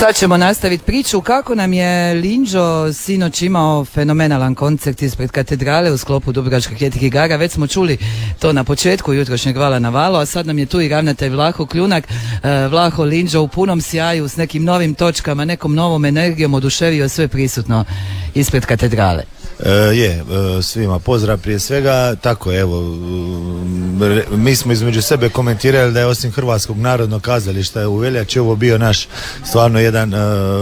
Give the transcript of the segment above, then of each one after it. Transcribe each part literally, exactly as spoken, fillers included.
Sad ćemo nastaviti priču kako nam je Linđo sinoć imao fenomenalan koncert ispred katedrale u sklopu Dubrovačkih ljetnih igara. Već smo čuli to na početku jutrošnjeg Vala na Valo, a sad nam je tu i ravnatelj Vlaho Kljunak. Vlaho, Linđo u punom sjaju s nekim novim točkama, nekom novom energijom oduševio sve prisutno ispred katedrale. E, je, e, svima pozdrav prije svega. Tako je, evo, e, mi smo između sebe komentirali da je osim Hrvatskog narodnog kazališta u veljači ovo bio naš stvarno jedan e,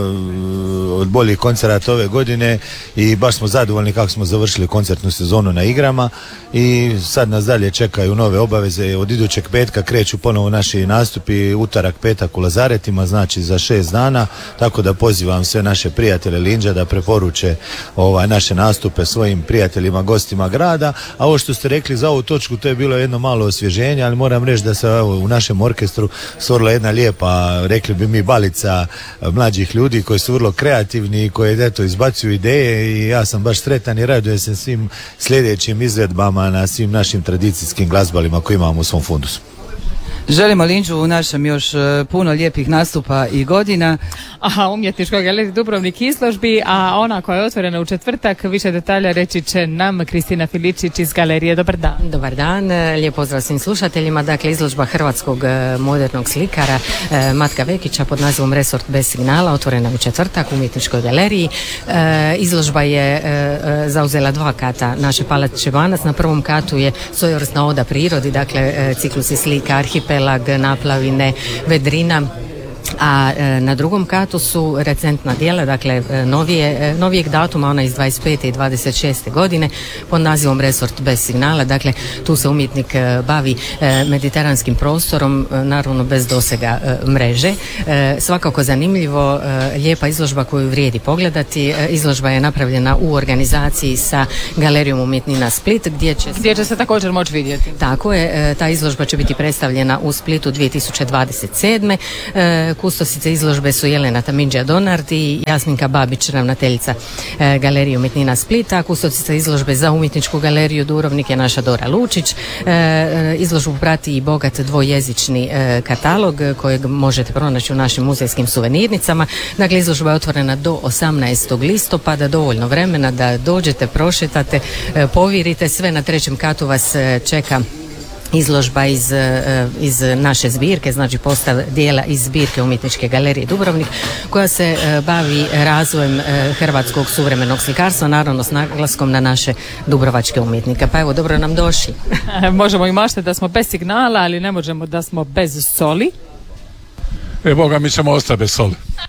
od boljih koncerata ove godine i baš smo zadovoljni kako smo završili koncertnu sezonu na igrama i sad nas dalje čekaju nove obaveze. Od idućeg petka kreću ponovo naši nastupi, utorak, petak u Lazaretima, znači za šest dana, tako da pozivam sve naše prijatelje Linđa da preporuče ovaj, naše nastupe svojim prijateljima, gostima grada. A ovo što ste rekli za ovu točku, to je bilo jedno malo osvježenje, ali moram reći da se evo, u našem orkestru stvorila jedna lijepa, rekli bi mi, balica mlađih ljudi koji su vrlo kreativni i koji eto izbacuju ideje i ja sam baš sretan i radujem se svim sljedećim izvedbama na svim našim tradicijskim glazbalima koje imamo u svom fundusu. Želimo Linđu u našem još puno lijepih nastupa i godina. Aha, umjetničkoj galeriji Dubrovnik izložbi, a ona koja je otvorena u četvrtak, više detalja reći će nam Kristina Filičić iz galerije. Dobar dan. Dobar dan, lijep pozdrav svim slušateljima. Dakle, izložba hrvatskog modernog slikara Matka Vekića pod nazivom Resort bez signala, otvorena u četvrtak u umjetničkoj galeriji. Izložba je zauzela dva kata naše palače Banac. Na prvom katu je svojevrsna oda prirodi, dakle ciklusi slika, arhipelag, naplavine, vedrina. A e, na drugom katu su recentna djela, dakle novije, novijeg datuma, ona iz dvadeset pete i dvadeset šeste godine pod nazivom Resort bez signala. Dakle, tu se umjetnik e, bavi e, mediteranskim prostorom, e, naravno bez dosega e, mreže. E, svakako zanimljivo, e, lijepa izložba koju vrijedi pogledati. E, izložba je napravljena u organizaciji sa Galerijom umjetnina Split, gdje će, gdje će se također moći vidjeti. Tako je, e, ta izložba će biti predstavljena u Splitu dvije tisuće dvadeset sedme. E, Kustosice izložbe su Jelena Tamindžija Donard i Jasminka Babić, ravnateljica e, Galerije umjetnina Splita. Kustosica izložbe za umjetničku galeriju Dubrovnik je naša Dora Lučić. E, izložbu prati i bogat dvojezični e, katalog kojeg možete pronaći u našim muzejskim suvenirnicama. Dakle, izložba je otvorena do osamnaestog listopada, dovoljno vremena da dođete, prošetate, e, povirite. Sve na trećem katu vas e, čeka izložba iz, iz naše zbirke, znači postav dijela iz zbirke Umjetničke galerije Dubrovnik, koja se bavi razvojem hrvatskog suvremenog slikarstva, naravno s naglaskom na naše dubrovačke umjetnike. Pa evo, dobro nam došli. Možemo i maštati da smo bez signala, ali ne možemo da smo bez soli. E, Boga, mi ćemo ostati bez soli.